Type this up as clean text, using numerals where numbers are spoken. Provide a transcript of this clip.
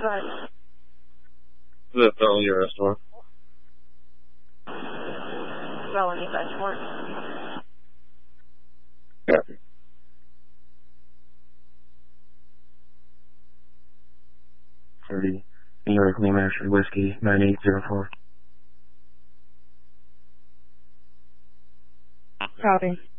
got it. The felony arrest warrant. Felony arrest warrant. Yeah. 30 New York Lima Ashley Whiskey 9804. Copy.